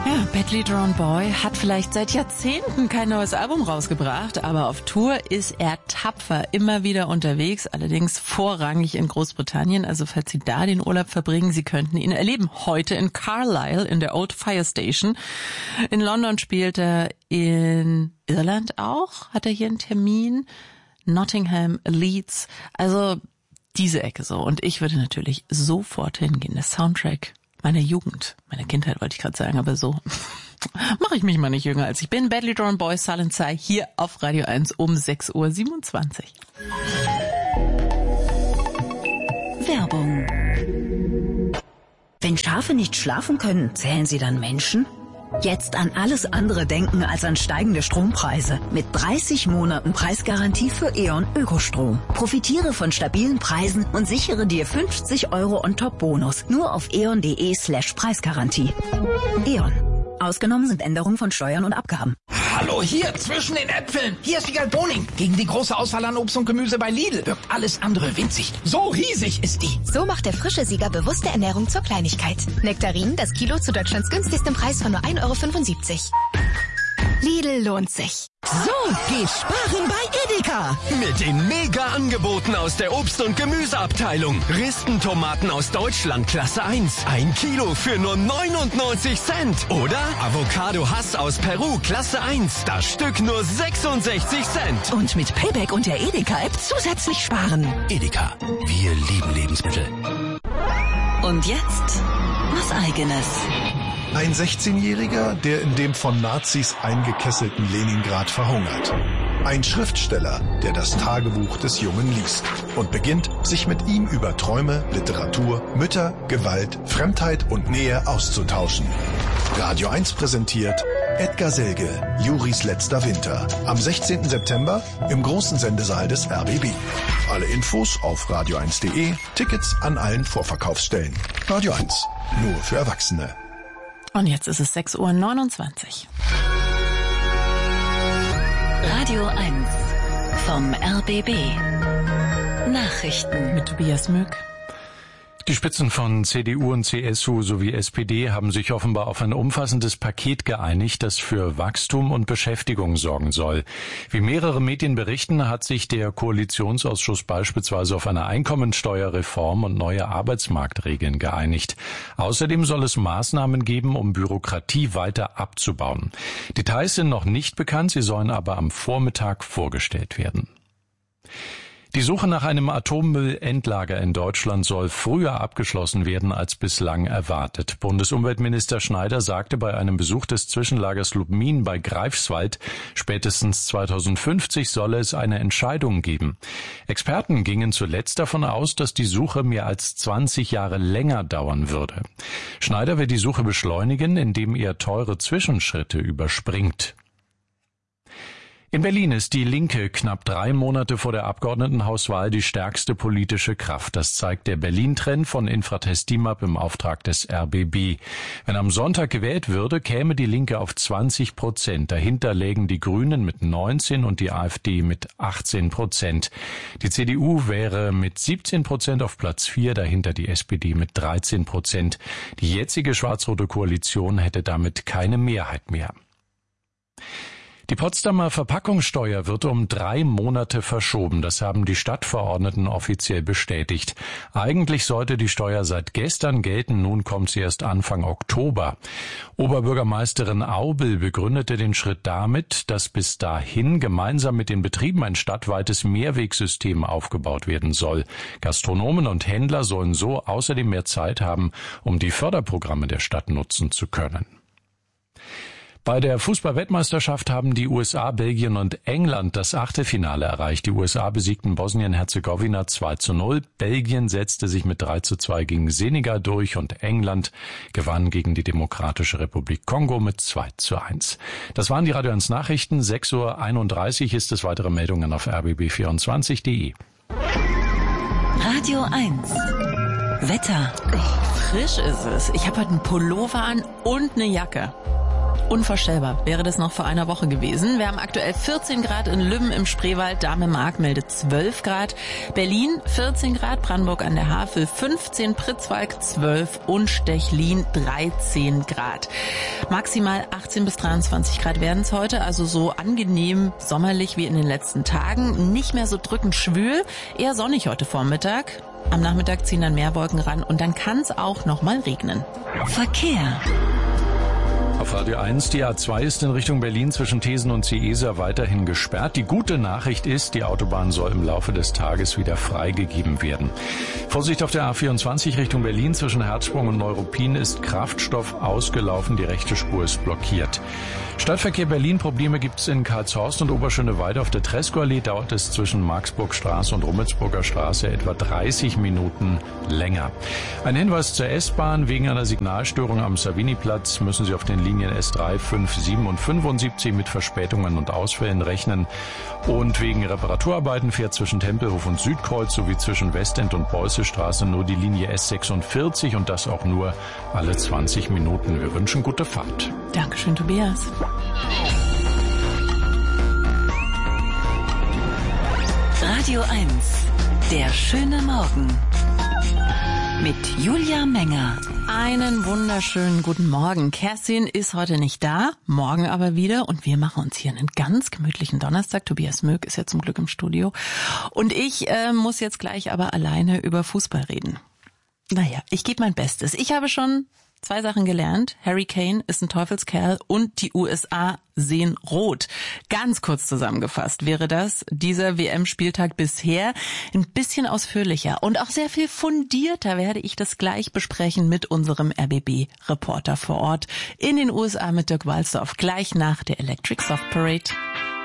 Ja, Bad Leader on Boy hat vielleicht seit Jahrzehnten kein neues Album rausgebracht, aber auf Tour ist er tapfer immer wieder unterwegs, allerdings vorrangig in Großbritannien. Also falls Sie da den Urlaub verbringen, Sie könnten ihn erleben. Heute in Carlisle in der Old Fire Station. In London spielt er, in Irland auch, hat er hier einen Termin. Nottingham, Leeds, also diese Ecke so. Und ich würde natürlich sofort hingehen. Der Soundtrack meiner Jugend, meiner Kindheit wollte ich gerade sagen, aber so mache ich mich mal nicht jünger als ich bin. Bad Leader on Boy, Silent Sigh, hier auf Radio 1 um 6:27 Uhr. Werbung. Wenn Schafe nicht schlafen können, zählen sie dann Menschen? Jetzt an alles andere denken als an steigende Strompreise. Mit 30 Monaten Preisgarantie für E.ON Ökostrom. Profitiere von stabilen Preisen und sichere dir 50 € on top Bonus. Nur auf eon.de/Preisgarantie. E.ON. Ausgenommen sind Änderungen von Steuern und Abgaben. Hallo, hier zwischen den Äpfeln. Hier ist Wiegald Boning. Gegen die große Auswahl an Obst und Gemüse bei Lidl wirkt alles andere winzig. So riesig ist die. So macht der frische Sieger bewusste Ernährung zur Kleinigkeit. Nektarinen, das Kilo zu Deutschlands günstigstem Preis von nur 1,75 €. Lidl lohnt sich. So geht sparen bei Edeka. Mit den Mega-Angeboten aus der Obst- und Gemüseabteilung. Ristentomaten aus Deutschland Klasse 1. 1 Kilo für nur 99 Cent. Oder Avocado Hass aus Peru Klasse 1. Das Stück nur 66 Cent. Und mit Payback und der Edeka-App zusätzlich sparen. Edeka. Wir lieben Lebensmittel. Und jetzt was Eigenes. Ein 16-Jähriger, der in dem von Nazis eingekesselten Leningrad verhungert. Ein Schriftsteller, der das Tagebuch des Jungen liest und beginnt, sich mit ihm über Träume, Literatur, Mütter, Gewalt, Fremdheit und Nähe auszutauschen. Radio 1 präsentiert Edgar Selge, Juris letzter Winter. Am 16. September im großen Sendesaal des RBB. Alle Infos auf radio1.de, Tickets an allen Vorverkaufsstellen. Radio 1, nur für Erwachsene. Und jetzt ist es 6:29 Uhr. Radio 1 vom RBB. Nachrichten Mit Tobias Mück. Die Spitzen von CDU und CSU sowie SPD haben sich offenbar auf ein umfassendes Paket geeinigt, das für Wachstum und Beschäftigung sorgen soll. Wie mehrere Medien berichten, hat sich der Koalitionsausschuss beispielsweise auf eine Einkommensteuerreform und neue Arbeitsmarktregeln geeinigt. Außerdem soll es Maßnahmen geben, um Bürokratie weiter abzubauen. Details sind noch nicht bekannt, sie sollen aber am Vormittag vorgestellt werden. Die Suche nach einem Atommüllendlager in Deutschland soll früher abgeschlossen werden als bislang erwartet. Bundesumweltminister Schneider sagte bei einem Besuch des Zwischenlagers Lubmin bei Greifswald, spätestens 2050 solle es eine Entscheidung geben. Experten gingen zuletzt davon aus, dass die Suche mehr als 20 Jahre länger dauern würde. Schneider will die Suche beschleunigen, indem er teure Zwischenschritte überspringt. In Berlin ist die Linke knapp 3 Monate vor der Abgeordnetenhauswahl die stärkste politische Kraft. Das zeigt der Berlin-Trend von Infratest DIMAP im Auftrag des RBB. Wenn am Sonntag gewählt würde, käme die Linke auf 20%. Dahinter lägen die Grünen mit 19% und die AfD mit 18%. Die CDU wäre mit 17% auf Platz 4, dahinter die SPD mit 13%. Die jetzige schwarz-rote Koalition hätte damit keine Mehrheit mehr. Die Potsdamer Verpackungssteuer wird um 3 Monate verschoben. Das haben die Stadtverordneten offiziell bestätigt. Eigentlich sollte die Steuer seit gestern gelten, nun kommt sie erst Anfang Oktober. Oberbürgermeisterin Aubel begründete den Schritt damit, dass bis dahin gemeinsam mit den Betrieben ein stadtweites Mehrwegsystem aufgebaut werden soll. Gastronomen und Händler sollen so außerdem mehr Zeit haben, um die Förderprogramme der Stadt nutzen zu können. Bei der Fußball-Weltmeisterschaft haben die USA, Belgien und England das Achtelfinale erreicht. Die USA besiegten Bosnien-Herzegowina 2:0. Belgien setzte sich mit 3:2 gegen Senegal durch und England gewann gegen die Demokratische Republik Kongo mit 2:1. Das waren die Radio 1 Nachrichten. 6:31 Uhr ist es. Weitere Meldungen auf rbb24.de. Radio 1 Wetter. Frisch ist es. Ich habe heute einen Pullover an und eine Jacke. Unvorstellbar wäre das noch vor einer Woche gewesen. Wir haben aktuell 14 Grad in Lübben im Spreewald, Dahme-Mark meldet 12 Grad, Berlin 14 Grad, Brandenburg an der Havel 15, Pritzwalk 12 und Stechlin 13 Grad. Maximal 18 bis 23 Grad werden es heute, also so angenehm sommerlich wie in den letzten Tagen. Nicht mehr so drückend schwül, eher sonnig heute Vormittag. Am Nachmittag ziehen dann mehr Wolken ran und dann kann es auch noch mal regnen. Verkehr. Auf Radio 1, die A2 ist in Richtung Berlin zwischen Thesen und Ciesa weiterhin gesperrt. Die gute Nachricht ist, die Autobahn soll im Laufe des Tages wieder freigegeben werden. Vorsicht auf der A24 Richtung Berlin zwischen Herzsprung und Neuruppin ist Kraftstoff ausgelaufen, die rechte Spur ist blockiert. Stadtverkehr Berlin, Probleme gibt es in Karlshorst und Oberschöneweide. Auf der Tresco-Allee dauert es zwischen Marksburgstraße und Rummelsburger Straße etwa 30 Minuten länger. Ein Hinweis zur S-Bahn: Wegen einer Signalstörung am Savini-Platz müssen Sie auf den Linien S3, 5, 7 und 75 mit Verspätungen und Ausfällen rechnen. Und wegen Reparaturarbeiten fährt zwischen Tempelhof und Südkreuz sowie zwischen Westend und Beussestraße nur die Linie S46 und das auch nur alle 20 Minuten. Wir wünschen gute Fahrt. Dankeschön, Tobias. Radio 1, der schöne Morgen. Mit Julia Menger. Einen wunderschönen guten Morgen. Kerstin ist heute nicht da, morgen aber wieder und wir machen uns hier einen ganz gemütlichen Donnerstag. Tobias Möck ist ja zum Glück im Studio und ich muss jetzt gleich aber alleine über Fußball reden. Naja, ich gebe mein Bestes. Ich habe schon 2 Sachen gelernt. Harry Kane ist ein Teufelskerl und die USA sehen rot. Ganz kurz zusammengefasst wäre das dieser WM-Spieltag bisher. Ein bisschen ausführlicher und auch sehr viel fundierter werde ich das gleich besprechen mit unserem RBB-Reporter vor Ort in den USA mit Dirk Walzdorf. Gleich nach der Electric Soft Parade.